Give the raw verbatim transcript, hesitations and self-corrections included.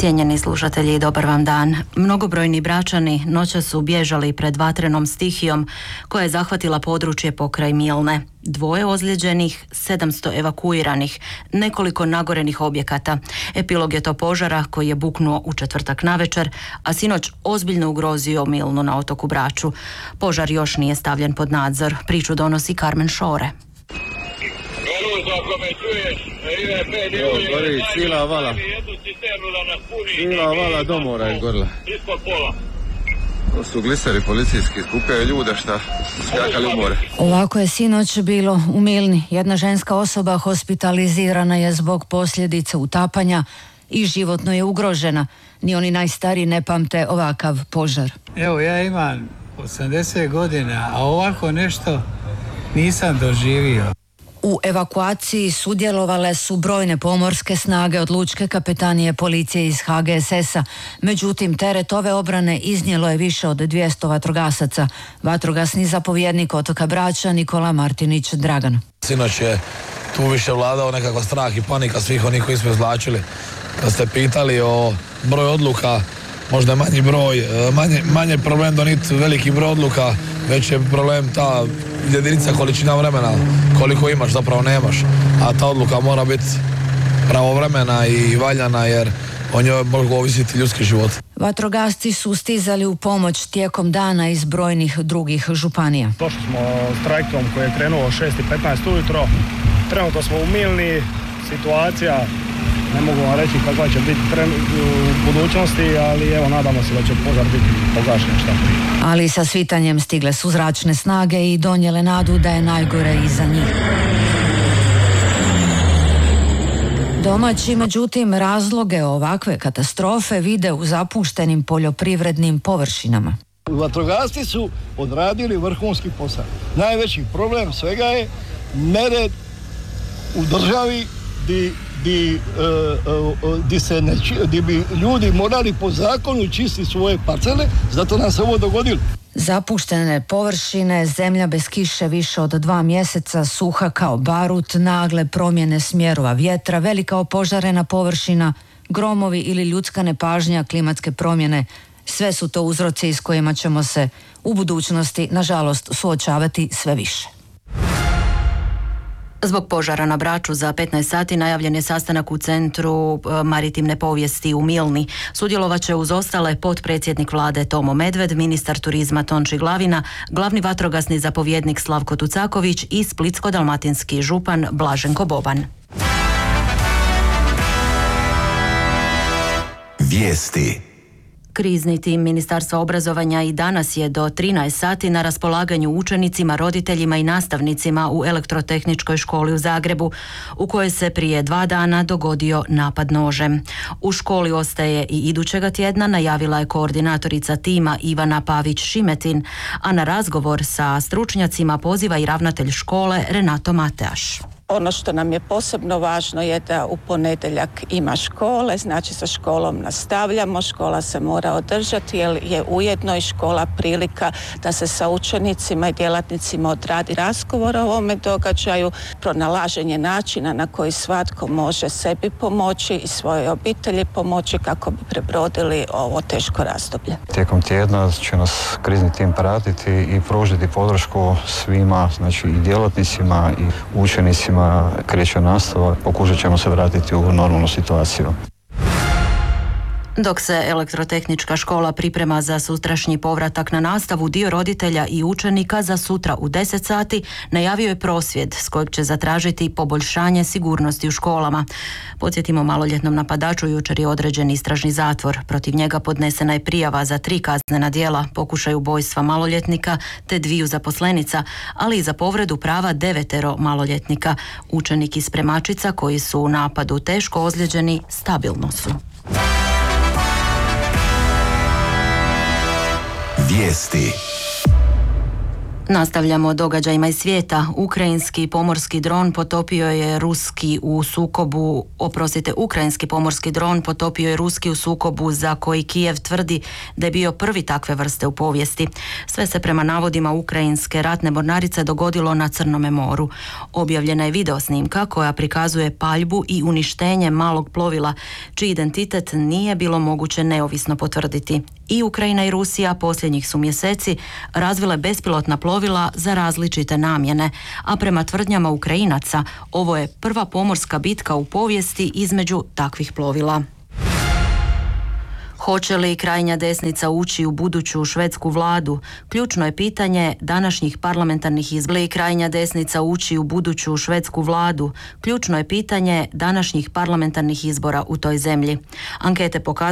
Cijenjeni slušatelji, dobar vam dan. Mnogobrojni Bračani noćas su bježali pred vatrenom stihijom koja je zahvatila područje pokraj Milne. Dvoje ozlijeđenih, sedamsto evakuiranih, nekoliko nagorenih objekata. Epilog je to požara koji je buknuo u četvrtak navečer, a sinoć ozbiljno ugrozio Milnu na otoku Braču. Požar još nije stavljen pod nadzor. Priču donosi Karmen Šore. Ako me čuješ, ide pet Evo, gori cijela vala. jednu cisternu da nas puni. Cijela vala do mora je gorila. Ispod pola. To su gliseri policijski, skupljaju ljude šta skakali u more. Ovako je sinoć bilo u Milni. Jedna ženska osoba hospitalizirana je zbog posljedica utapanja i životno je ugrožena. Ni oni najstariji ne pamte ovakav požar. Evo, ja imam osamdeset godina, a ovako nešto nisam doživio. U evakuaciji sudjelovale su brojne pomorske snage od lučke kapetanije policije iz H G S S-a. Međutim, teret ove obrane iznijelo je više od dvjesto vatrogasaca. Vatrogasni zapovjednik otoka Brača Nikola Martinić Dragan. Sinoć je tu više vladao nekakva strah i panika svih onih koji smo izvlačili. Kad ste pitali o broju odluka, možda je manji broj, manje, manje problem doniti veliki broj odluka, već je problem ta jedinica količina vremena, koliko imaš zapravo nemaš, a ta odluka mora biti pravovremena i valjana jer o njoj mogu ovisiti ljudski život. Vatrogasci su stizali u pomoć tijekom dana iz brojnih drugih županija. Došli smo s trajektom koji je krenuo šest i petnaest ujutro, trenutno smo u Milni, situacija ne mogu vam reći kakva će biti u budućnosti, ali evo nadamo se da će požar biti pogašen šta prije. Ali sa svitanjem stigle su zračne snage i donijele nadu da je najgore iza njih. Domaći, međutim, razloge ovakve katastrofe vide u zapuštenim poljoprivrednim površinama. Vatrogasci su odradili vrhunski posao. Najveći problem svega je nered u državi di Di, uh, uh, di, se ne, di bi ljudi morali po zakonu čistiti svoje parcele, zato nam se ovo dogodilo. Zapuštene površine, zemlja bez kiše više od dva mjeseca, suha kao barut, nagle promjene smjerova vjetra, velika opožarena površina, gromovi ili ljudska nepažnja, klimatske promjene, sve su to uzroci s kojima ćemo se u budućnosti, nažalost, suočavati sve više. Zbog požara na Braču za petnaest sati najavljen je sastanak u Centru maritimne povijesti u Milni. Sudjelovat će uz ostale potpredsjednik vlade Tomo Medved, ministar turizma Tonči Glavina, glavni vatrogasni zapovjednik Slavko Tucaković i splitsko-dalmatinski župan Blaženko Boban. Vijesti. Krizni tim Ministarstva obrazovanja i danas je do trinaest sati na raspolaganju učenicima, roditeljima i nastavnicima u Elektrotehničkoj školi u Zagrebu, u kojoj se prije dva dana dogodio napad nožem. U školi ostaje i idućega tjedna, najavila je koordinatorica tima Ivana Pavić-Šimetin, a na razgovor sa stručnjacima poziva i ravnatelj škole Renato Mateaš. Ono što nam je posebno važno je da u ponedjeljak ima škole, znači sa školom nastavljamo, škola se mora održati jer je ujedno i škola prilika da se sa učenicima i djelatnicima odradi razgovor o ovome događaju, pronalaženje načina na koji svatko može sebi pomoći i svojoj obitelji pomoći kako bi prebrodili ovo teško razdoblje. Tijekom tjedna će nas krizni tim pratiti i pružiti podršku svima, znači i djelatnicima i učenicima. Kreće nastava, pokušat ćemo se vratiti u normalnu situaciju. Dok se Elektrotehnička škola priprema za sutrašnji povratak na nastavu, dio roditelja i učenika za sutra u deset sati najavio je prosvjed s kojeg će zatražiti poboljšanje sigurnosti u školama. Podsjetimo, maloljetnom napadaču jučer je određen istražni zatvor. Protiv njega podnesena je prijava za tri kaznena djela, pokušaj ubojstva maloljetnika te dviju zaposlenica, ali i za povredu prava devetero maloljetnika. Učenik i spremačica koji su u napadu teško ozlijeđeni stabilno su. Vijesti. Nastavljamo događajima iz svijeta. Ukrajinski pomorski dron potopio je ruski u sukobu, oprostite, ukrajinski pomorski dron potopio je ruski u sukobu za koji Kijev tvrdi da je bio prvi takve vrste u povijesti. Sve se prema navodima ukrajinske ratne mornarice dogodilo na Crnome moru. Objavljena je video snimka koja prikazuje paljbu i uništenje malog plovila, čiji identitet nije bilo moguće neovisno potvrditi. I Ukrajina i Rusija posljednjih su mjeseci razvile bespilotna plovila za različite namjene, a prema tvrdnjama Ukrajinaca ovo je prva pomorska bitka u povijesti između takvih plovila. Hoće li krajnja desnica ući u buduću švedsku vladu? Ključno je pitanje današnjih parlamentarnih izbora. I krajnja desnica ući u buduću švedsku vladu? Ključno je pitanje današnjih parlamentarnih izbora u toj zemlji. Ankete pokazuju